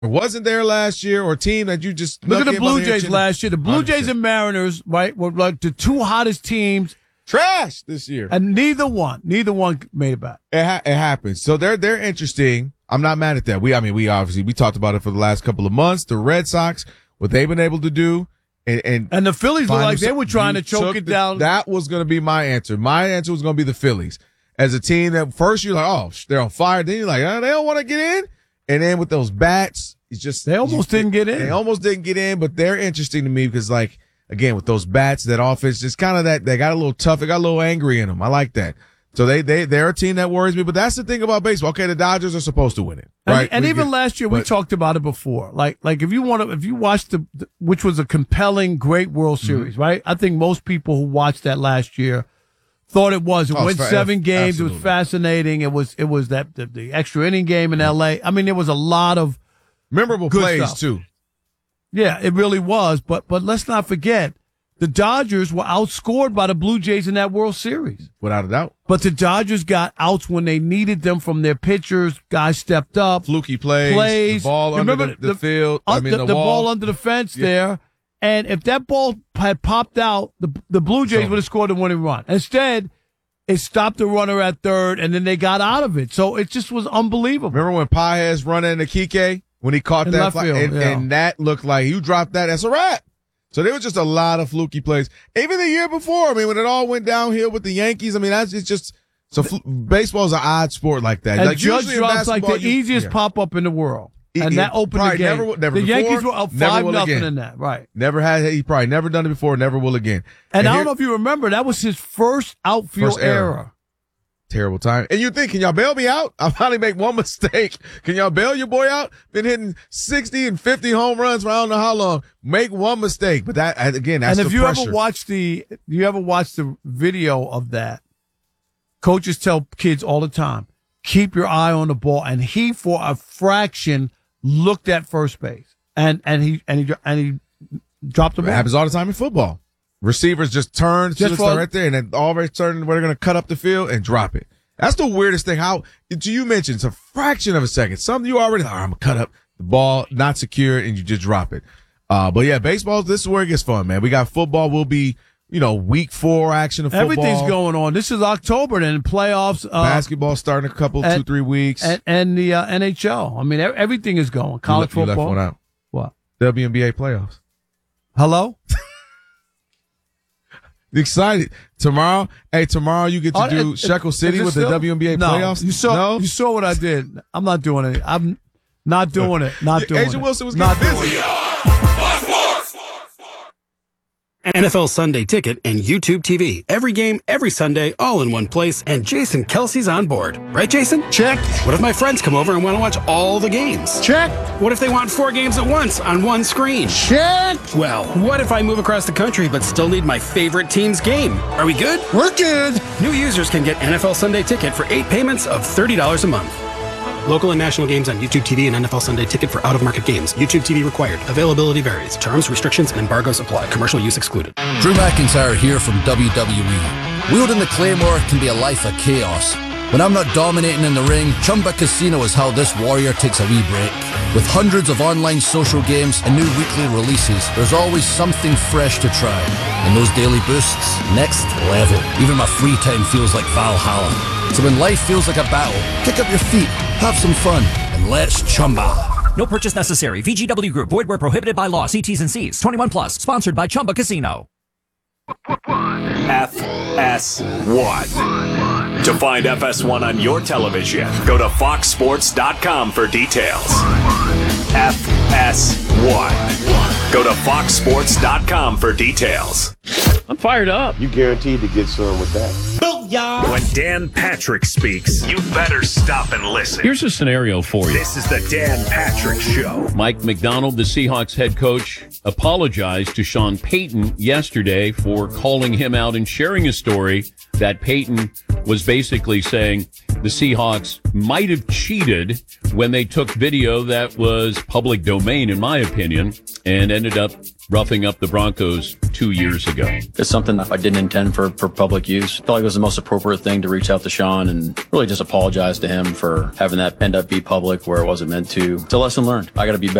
wasn't there last year, or a team that you just look at the Blue Jays last year. The Blue Jays and Mariners, right, were like the two hottest teams. Trash this year, and neither one made it back. It happens. So they're interesting. I'm not mad at that. We obviously talked about it for the last couple of months. The Red Sox, what they've been able to do, and the Phillies look like they were trying to choke it down. That was going to be my answer. My answer was going to be the Phillies as a team that first you're like, oh, they're on fire. Then you're like, oh, they don't want to get in. And then with those bats, it's just they almost didn't get in. They almost didn't get in, but they're interesting to me because, like, again, with those bats, that offense, just kind of that they got a little tough, they got a little angry in them. I like that. So they're a team that worries me, but that's the thing about baseball. Okay, the Dodgers are supposed to win it, right? And even last year, we talked about it before. Like if you watched which was a compelling, great World Series, right? I think most people who watched that last year thought it was. It went 7 games. Absolutely. It was fascinating. It was that the extra inning game in L.A. I mean, there was a lot of memorable plays stuff. too. Yeah, it really was. But let's not forget, the Dodgers were outscored by the Blue Jays in that World Series. Without a doubt. But the Dodgers got outs when they needed them from their pitchers. Guys stepped up. Fluky plays. The ball under the field. The ball under the fence there. And if that ball had popped out, the Blue Jays would have scored the winning run. Instead, it stopped the runner at third, and then they got out of it. So it just was unbelievable. Remember when Paez run into Kike? When he caught in that fly, and that looked like you dropped that's a wrap. So there was just a lot of fluky plays. Even the year before, I mean, when it all went downhill with the Yankees, I mean, it's just so baseball's an odd sport like that. And like Judge drops like the easiest pop up in the world, and that opened the game. Never the Yankees were up 5-0 in that, right? He probably never done it before, never will again. And I don't know if you remember, that was his first outfield error. Terrible time. And you think, can y'all bail me out? I finally make one mistake. Can y'all bail your boy out? Been hitting 60 and 50 home runs for I don't know how long. Make one mistake. But that, again, that's the pressure. And if you ever watch the video of that, coaches tell kids all the time, keep your eye on the ball. And he, for a fraction, looked at first base. And he dropped the ball. It happens all the time in football. Receivers just turn right there, and then already turn where they're going to cut up the field and drop it. That's the weirdest thing. How you mentioned it's a fraction of a second. Something you already I'm going to cut up the ball, not secure, and you just drop it. But yeah, baseball, this is where it gets fun, man. We got football. We'll be, week 4 action of football. Everything's going on. This is October, then playoffs. Basketball starting a couple, 2-3 weeks. And the NHL. I mean, everything is going. College football. You left one out. What? WNBA playoffs. Hello? Excited. Tomorrow you get to do Shekel City with the WNBA playoffs? You saw what I did. I'm not doing it. I'm not doing it. Not doing it. Agent Wilson was getting busy. NFL Sunday Ticket and YouTube TV. Every game, every Sunday, all in one place, and Jason Kelsey's on board. Right, Jason? Check. What if my friends come over and want to watch all the games? Check. What if they want 4 games at once on one screen? Check. Well, what if I move across the country but still need my favorite team's game? Are we good? We're good. New users can get NFL Sunday Ticket for 8 payments of $30 a month. Local and national games on YouTube TV and NFL Sunday Ticket for out-of-market games. YouTube TV required. Availability varies. Terms, restrictions, and embargoes apply. Commercial use excluded. Drew McIntyre here from WWE. Wielding the Claymore can be a life of chaos. When I'm not dominating in the ring, Chumba Casino is how this warrior takes a wee break. With hundreds of online social games and new weekly releases, there's always something fresh to try. And those daily boosts, next level. Even my free time feels like Valhalla. So when life feels like a battle, kick up your feet, have some fun, and let's Chumba. No purchase necessary. VGW Group. Void where prohibited by law. See T's and C's. 21 plus. Sponsored by Chumba Casino. FS1. To find FS1 on your television, go to foxsports.com for details. FS1. Go to foxsports.com for details. I'm fired up. You guaranteed to get some with that. Booyah! When Dan Patrick speaks, you better stop and listen. Here's a scenario for you. This is the Dan Patrick Show. Mike McDonald, the Seahawks head coach, apologized to Sean Payton yesterday for calling him out and sharing a story that Payton was basically saying the Seahawks might have cheated when they took video that was public domain, in my opinion, and ended up roughing up the Broncos 2 years ago. It's something that I didn't intend for public use. I felt like it was the most appropriate thing to reach out to Sean and really just apologize to him for having that end up be public where it wasn't meant to. It's a lesson learned. I got to be better.